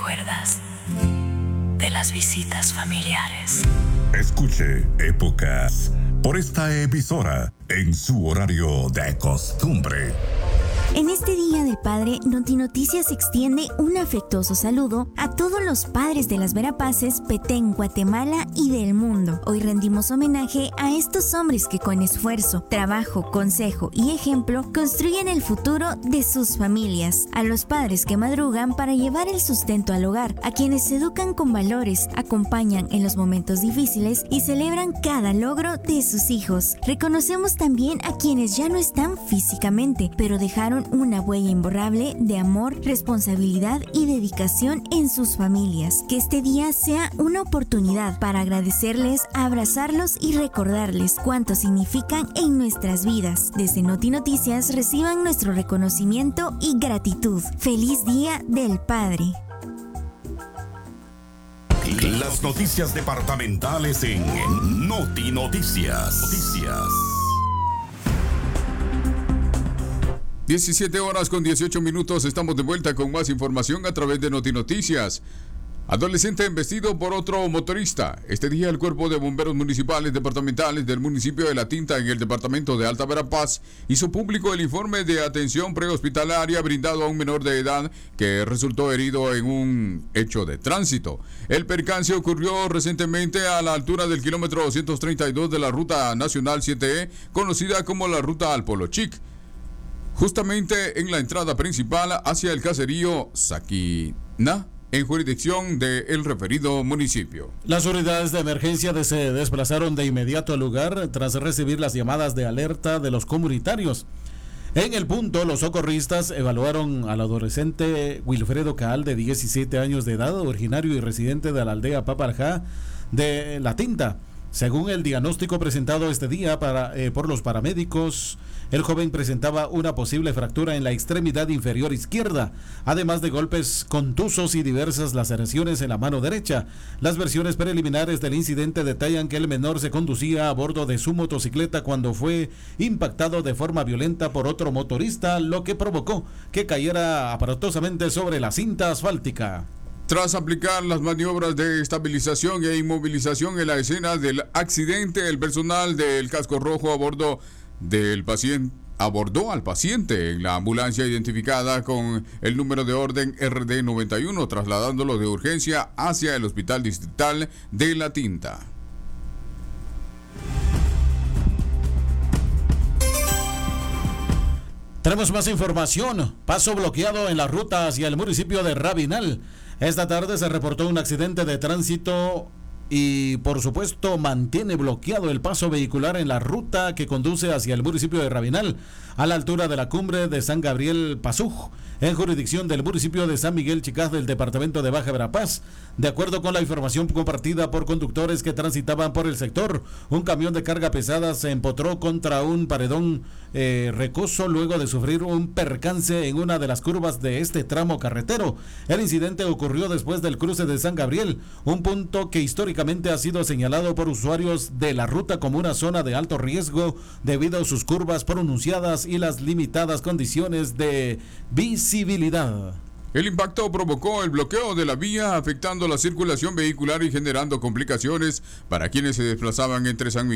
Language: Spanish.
acuerdas de las visitas familiares. Escuche Épocas por esta emisora en su horario de costumbre. En este Día del Padre, Notinoticias extiende un afectuoso saludo a todos los padres de las Verapaces, Petén, Guatemala y del mundo. Hoy rendimos homenaje a estos hombres que con esfuerzo, trabajo, consejo y ejemplo construyen el futuro de sus familias. A los padres que madrugan para llevar el sustento al hogar, a quienes se educan con valores, acompañan en los momentos difíciles y celebran cada logro de sus hijos. Reconocemos también a quienes ya no están físicamente, pero dejaron una huella imborrable de amor, responsabilidad y dedicación en sus familias. Que este día sea una oportunidad para agradecerles, abrazarlos y recordarles cuánto significan en nuestras vidas. Desde Notinoticias reciban nuestro reconocimiento y gratitud. ¡Feliz Día del Padre! Las noticias departamentales en Notinoticias. 17:18, estamos de vuelta con más información a través de Notinoticias. Adolescente embestido por otro motorista. Este día el Cuerpo de Bomberos Municipales Departamentales del municipio de La Tinta, en el departamento de Alta Verapaz, hizo público el informe de atención prehospitalaria brindado a un menor de edad que resultó herido en un hecho de tránsito. El percance ocurrió recientemente a la altura del kilómetro 232 de la Ruta Nacional 7E, conocida como la Ruta al Polo Chic, justamente en la entrada principal hacia el caserío Saquina, en jurisdicción del referido municipio. Las unidades de emergencia se desplazaron de inmediato al lugar tras recibir las llamadas de alerta de los comunitarios. En el punto, los socorristas evaluaron al adolescente Wilfredo Caal, de 17 años de edad, originario y residente de la aldea Paparjá de La Tinta. Según el diagnóstico presentado este día por los paramédicos, el joven presentaba una posible fractura en la extremidad inferior izquierda, además de golpes contusos y diversas laceraciones en la mano derecha. Las versiones preliminares del incidente detallan que el menor se conducía a bordo de su motocicleta cuando fue impactado de forma violenta por otro motorista, lo que provocó que cayera aparatosamente sobre la cinta asfáltica. Tras aplicar las maniobras de estabilización e inmovilización en la escena del accidente, el personal del casco rojo abordó al paciente en la ambulancia identificada con el número de orden RD91, trasladándolo de urgencia hacia el Hospital Distrital de La Tinta. Tenemos más información. Paso bloqueado en la ruta hacia el municipio de Rabinal. Esta tarde se reportó un accidente de tránsito y, por supuesto, mantiene bloqueado el paso vehicular en la ruta que conduce hacia el municipio de Rabinal, a la altura de la cumbre de San Gabriel Pasuj, en jurisdicción del municipio de San Miguel Chicaz del departamento de Baja Verapaz. De acuerdo con la información compartida por conductores que transitaban por el sector, un camión de carga pesada se empotró contra un paredón recoso luego de sufrir un percance en una de las curvas de este tramo carretero. El incidente ocurrió después del cruce de San Gabriel, un punto que históricamente ha sido señalado por usuarios de la ruta como una zona de alto riesgo debido a sus curvas pronunciadas y las limitadas condiciones de visibilidad. El impacto provocó el bloqueo de la vía, afectando la circulación vehicular y generando complicaciones para quienes se desplazaban entre San Miguel